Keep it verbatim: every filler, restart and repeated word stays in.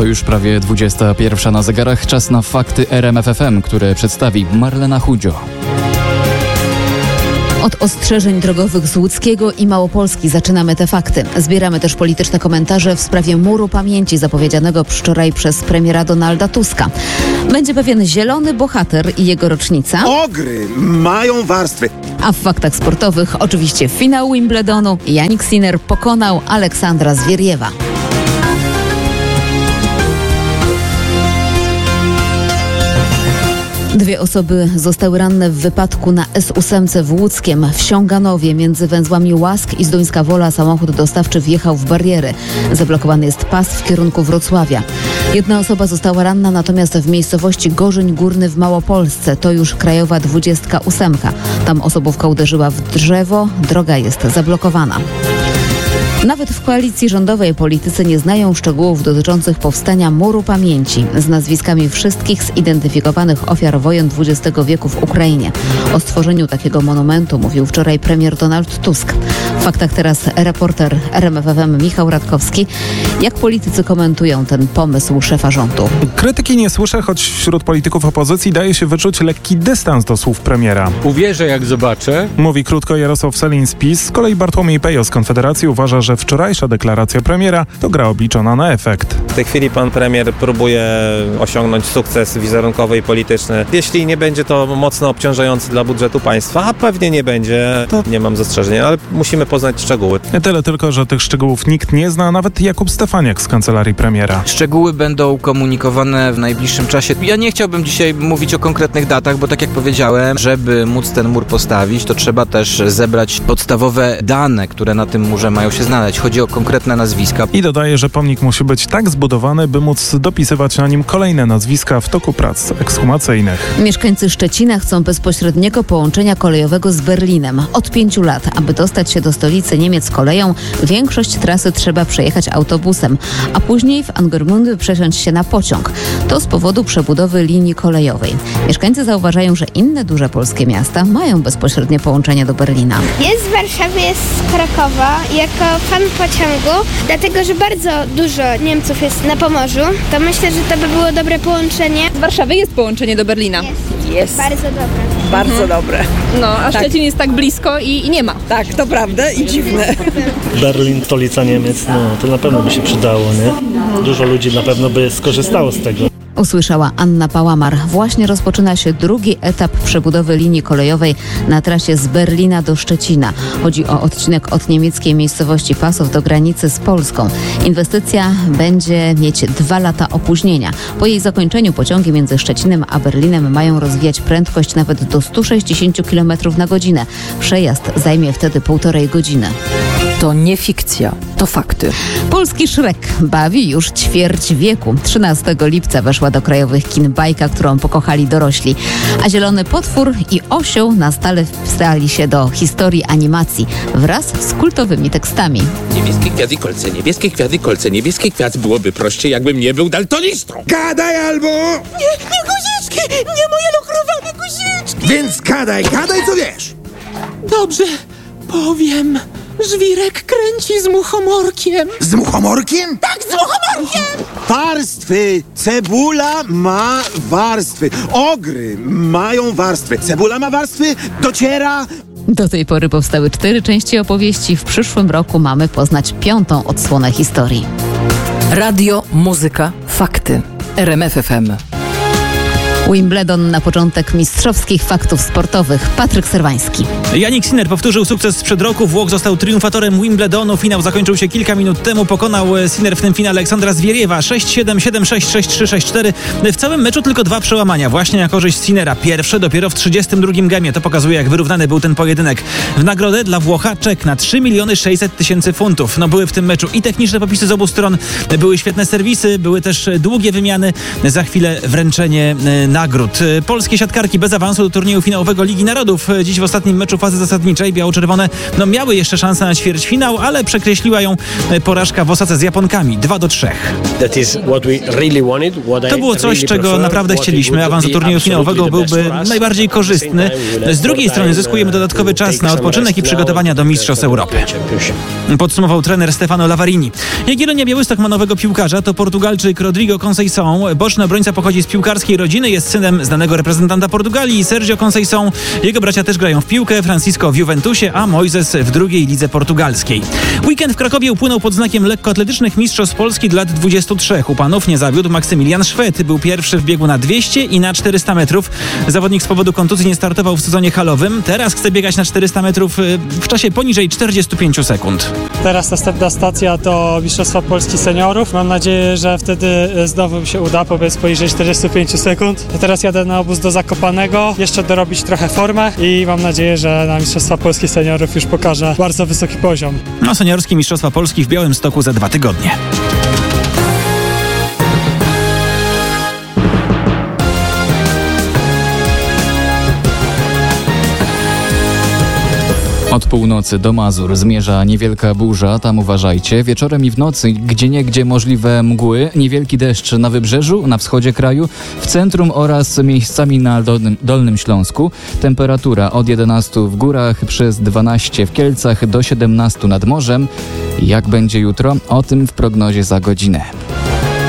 To już prawie dwudziesta pierwsza na zegarach. Czas na fakty R M F F M, które przedstawi Marlena Chudzio. Od ostrzeżeń drogowych z Łódzkiego i Małopolski zaczynamy te fakty. Zbieramy też polityczne komentarze w sprawie muru pamięci zapowiedzianego wczoraj przez premiera Donalda Tuska. Będzie pewien zielony bohater i jego rocznica. Ogry mają warstwy. A w faktach sportowych oczywiście finał Wimbledonu. Jannik Sinner pokonał Aleksandra Zwieriewa. Dwie osoby zostały ranne w wypadku na S osiem w Łódzkiem. W Siąganowie między węzłami Łask i Zduńska Wola samochód dostawczy wjechał w bariery. Zablokowany jest pas w kierunku Wrocławia. Jedna osoba została ranna natomiast w miejscowości Gorzeń Górny w Małopolsce. To już krajowa dwudziestka ósemka. Tam osobówka uderzyła w drzewo. Droga jest zablokowana. Nawet w koalicji rządowej politycy nie znają szczegółów dotyczących powstania Muru Pamięci z nazwiskami wszystkich zidentyfikowanych ofiar wojen dwudziestego wieku w Ukrainie. O stworzeniu takiego monumentu mówił wczoraj premier Donald Tusk. W faktach teraz reporter R M F F M Michał Radkowski. Jak politycy komentują ten pomysł szefa rządu? Krytyki nie słyszę, choć wśród polityków opozycji daje się wyczuć lekki dystans do słów premiera. Uwierzę, jak zobaczę. Mówi krótko Jarosław Sellin z PiS. Z kolei Bartłomiej Pejo z Konfederacji uważa, że wczorajsza deklaracja premiera to gra obliczona na efekt. W tej chwili pan premier próbuje osiągnąć sukces wizerunkowy i polityczny. Jeśli nie będzie to mocno obciążające dla budżetu państwa, a pewnie nie będzie, to nie mam zastrzeżeń, ale musimy poznać szczegóły. Tyle tylko, że tych szczegółów nikt nie zna, nawet Jakub Stefaniak z kancelarii premiera. Szczegóły będą komunikowane w najbliższym czasie. Ja nie chciałbym dzisiaj mówić o konkretnych datach, bo tak jak powiedziałem, żeby móc ten mur postawić, to trzeba też zebrać podstawowe dane, które na tym murze mają się znaleźć. Chodzi o konkretne nazwiska. I dodaje, że pomnik musi być tak zbudowany, by móc dopisywać na nim kolejne nazwiska w toku prac ekshumacyjnych. Mieszkańcy Szczecina chcą bezpośredniego połączenia kolejowego z Berlinem. Od pięciu lat, aby dostać się do stolicy Niemiec koleją, większość trasy trzeba przejechać autobusem, a później w Angermundy przesiąść się na pociąg. To z powodu przebudowy linii kolejowej. Mieszkańcy zauważają, że inne duże polskie miasta mają bezpośrednie połączenie do Berlina. Jest z Warszawy, jest z Krakowa. Jako fan pociągu, dlatego że bardzo dużo Niemców jest na Pomorzu, to myślę, że to by było dobre połączenie. Z Warszawy jest połączenie do Berlina. Jest. Jest. Bardzo dobre. Bardzo mhm. dobre. No, a tak. Szczecin jest tak blisko i, i nie ma. Tak, to prawda i dziwne. Berlin, stolica Niemiec, no to na pewno by się przydało, nie? Dużo ludzi na pewno by skorzystało z tego. Usłyszała Anna Pałamar. Właśnie rozpoczyna się drugi etap przebudowy linii kolejowej na trasie z Berlina do Szczecina. Chodzi o odcinek od niemieckiej miejscowości Pasow do granicy z Polską. Inwestycja będzie mieć dwa lata opóźnienia. Po jej zakończeniu pociągi między Szczecinem a Berlinem mają rozwijać prędkość nawet do stu sześćdziesięciu kilometrów na godzinę. Przejazd zajmie wtedy półtorej godziny. To nie fikcja, to fakty. Polski Szrek bawi już ćwierć wieku. trzynastego lipca weszła do krajowych kin bajka, którą pokochali dorośli. A Zielony Potwór i Osioł na stale wstali się do historii animacji wraz z kultowymi tekstami. Niebieskie kwiaty, kolce, niebieskie kwiaty, kolce, niebieskie kwiat. Byłoby prościej, jakbym nie był daltonistą. Gadaj albo... Nie, nie guziczki, nie moje lukrowane guziczki. Więc gadaj, gadaj co wiesz. Dobrze, powiem. Żwirek kręci z muchomorkiem. Z muchomorkiem? Tak, z muchomorkiem! Warstwy. Cebula ma warstwy. Ogry mają warstwy. Cebula ma warstwy. Dociera... Do tej pory powstały cztery części opowieści. W przyszłym roku mamy poznać piątą odsłonę historii. Radio, muzyka, fakty. R M F F M. Wimbledon na początek mistrzowskich faktów sportowych. Patryk Serwański. Jannik Sinner powtórzył sukces sprzed roku. Włoch został triumfatorem Wimbledonu. Finał zakończył się kilka minut temu. Pokonał Sinner w tym finale Aleksandra Zwieriewa sześć siedem, siedem sześć, sześć trzy, sześć cztery. W całym meczu tylko dwa przełamania. Właśnie na korzyść Sinnera. Pierwsze dopiero w trzydziestym drugim gemie. To pokazuje, jak wyrównany był ten pojedynek. W nagrodę dla Włocha czek na trzy miliony sześćset tysięcy funtów. No były w tym meczu i techniczne popisy z obu stron. Były świetne serwisy. Były też długie wymiany. Za chwilę wręczenie nagród. Polskie siatkarki bez awansu do turnieju finałowego Ligi Narodów. Dziś w ostatnim meczu fazy zasadniczej biało-czerwone no, miały jeszcze szansę na ćwierćfinał, ale przekreśliła ją porażka w Osace z Japonkami dwa do trzech. To było coś, czego naprawdę chcieliśmy. Awans do turnieju finałowego byłby najbardziej korzystny. Z drugiej strony zyskujemy dodatkowy czas na odpoczynek i przygotowania do Mistrzostw Europy. Podsumował trener Stefano Lavarini. Jagiellonia Białystok ma nowego piłkarza, to Portugalczyk Rodrigo Conceição. Boczny obrońca pochodzi z piłkarskiej rodziny, jest synem znanego reprezentanta Portugalii, Sergio Conceição. Jego bracia też grają w piłkę, Francisco w Juventusie, a Moises w drugiej lidze portugalskiej. Weekend w Krakowie upłynął pod znakiem lekkoatletycznych Mistrzostw Polski dla lat dwudziestu trzech. U panów nie zawiódł Maksymilian Szwed. Był pierwszy w biegu na dwieście i na czterysta metrów. Zawodnik z powodu kontuzji nie startował w sezonie halowym. Teraz chce biegać na czterysta metrów w czasie poniżej czterdziestu pięciu sekund. Teraz następna stacja to Mistrzostwa Polski Seniorów. Mam nadzieję, że wtedy znowu mi się uda pobiec poniżej czterdziestu pięciu sekund. Teraz jadę na obóz do Zakopanego, jeszcze dorobić trochę formę i mam nadzieję, że na Mistrzostwa Polski Seniorów już pokażę bardzo wysoki poziom. No, seniorskie Mistrzostwa Polski w Białymstoku za dwa tygodnie. Od północy do Mazur zmierza niewielka burza, tam uważajcie. Wieczorem i w nocy gdzieniegdzie możliwe mgły, niewielki deszcz na wybrzeżu, na wschodzie kraju, w centrum oraz miejscami na Dolnym, Dolnym Śląsku. Temperatura od jedenastu w górach, przez dwanaście w Kielcach, do siedemnastu nad morzem. Jak będzie jutro? O tym w prognozie za godzinę.